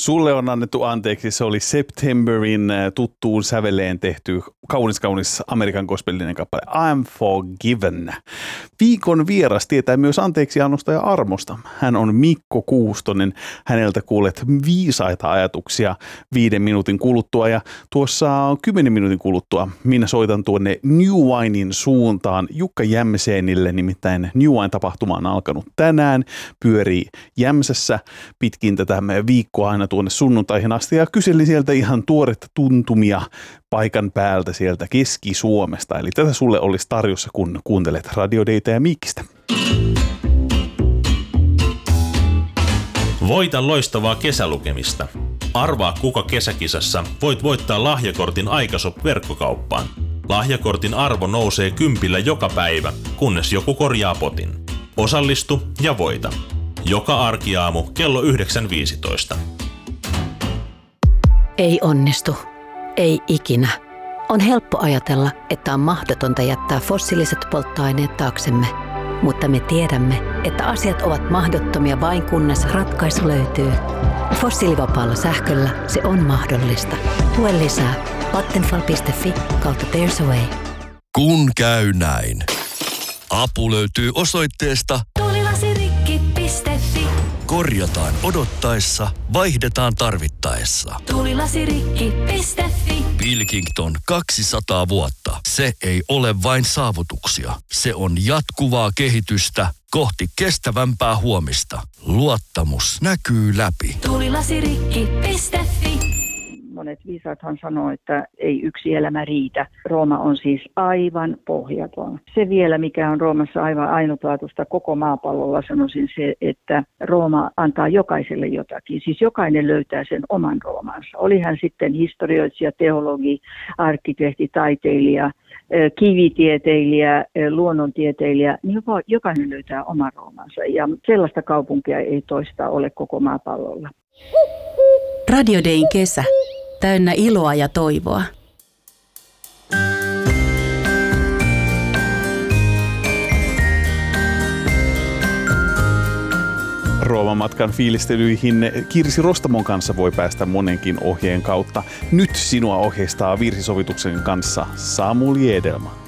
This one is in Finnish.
Sulle on annettu anteeksi, se oli Septemberin tuttuun säveleen tehty kaunis Amerikan gospelinen kappale I'm Forgiven. Viikon vieras tietää myös anteeksiannosta ja armosta. Hän on Mikko Kuustonen. Häneltä kuulet viisaita ajatuksia 5 minuutin kuluttua ja tuossa 10 minuutin kuluttua minä soitan tuonne New Winein suuntaan Jukka Jämseenille, nimittäin New Wine-tapahtuma on alkanut tänään, pyörii Jämsässä pitkin tätä viikkoa aina tuonne sunnuntaihin asti ja kyselin sieltä ihan tuoretta tuntumia paikan päältä sieltä Keski-Suomesta. Eli tätä sulle olisi tarjossa, kun kuuntelet Radio Daytä ja Mikistä. Voita loistavaa kesälukemista. Arvaa kuka kesäkisassa voit voittaa lahjakortin Aikashop-verkkokauppaan. Lahjakortin arvo nousee 10 joka päivä, kunnes joku korjaa potin. Osallistu ja voita. Joka arkiaamu kello 9.15. Ei onnistu. Ei ikinä. On helppo ajatella, että on mahdotonta jättää fossiiliset polttoaineet taaksemme. Mutta me tiedämme, että asiat ovat mahdottomia vain kunnes ratkaisu löytyy. Fossiilivapaalla sähköllä se on mahdollista. Lue lisää vattenfall.fi/there's a way. Kun käy näin. Apu löytyy osoitteesta tulilasirikki.fi. Korjataan odottaessa, vaihdetaan tarvittaessa. Tulilasirikki.fi. Pilkington 200 vuotta. Se ei ole vain saavutuksia. Se on jatkuvaa kehitystä kohti kestävämpää huomista. Luottamus näkyy läpi. Tulilasirikki.fi. Monet viisaathan sanoo, että ei yksi elämä riitä. Rooma on siis aivan pohjaton. Se vielä, mikä on Roomassa aivan ainutlaatuista koko maapallolla, sanoisin se, että Rooma antaa jokaiselle jotakin. Siis jokainen löytää sen oman Roomansa. Oli hän sitten historioitsija, teologi, arkkitehti, taiteilija, kivitieteilijä, luonnontieteilijä, niin jokainen löytää oman Roomansa. Ja sellaista kaupunkia ei toista ole koko maapallolla. Radio Dayn kesä. Täynnä iloa ja toivoa. Rooman matkan fiilistelyihin Kirsi Rostamon kanssa voi päästä monenkin ohjeen kautta. Nyt sinua ohjeistaa virsisovituksen kanssa Samuli Edelman.